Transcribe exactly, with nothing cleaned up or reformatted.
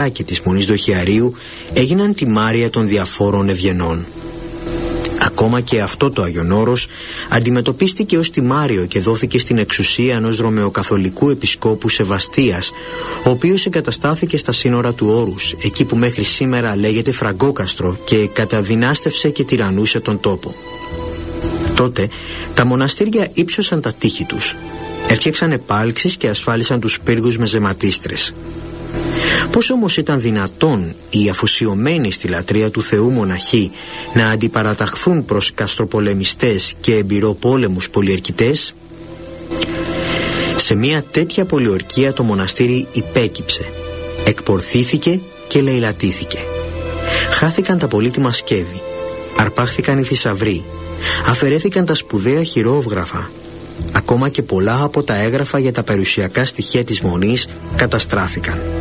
και της Μονής Δοχιαρίου έγιναν τιμάρια των διαφόρων ευγενών. Ακόμα και αυτό το Άγιον Όρος αντιμετωπίστηκε ως τιμάριο και δόθηκε στην εξουσία ενός ρωμαιοκαθολικού επισκόπου Σεβαστίας, ο οποίος εγκαταστάθηκε στα σύνορα του Όρους, εκεί που μέχρι σήμερα λέγεται Φραγκόκαστρο, και καταδυνάστευσε και τυραννούσε τον τόπο. Τότε τα μοναστήρια ύψωσαν τα τείχη τους, έφτιαξαν επάλξεις και ασφάλισαν τους πύργους με ζεματίστρες. Πώς όμως ήταν δυνατόν οι αφοσιωμένοι στη λατρεία του Θεού μοναχοί να αντιπαραταχθούν προς καστροπολεμιστές και εμπειροπόλεμους πολιορκητές? Σε μια τέτοια πολιορκία το μοναστήρι υπέκυψε, εκπορθήθηκε και λαιλατήθηκε. Χάθηκαν τα πολύτιμα σκεύη, αρπάχθηκαν οι θησαυροί, αφαιρέθηκαν τα σπουδαία χειρόγραφα. Ακόμα και πολλά από τα έγγραφα για τα περιουσιακά στοιχεία της Μονής καταστράφηκαν.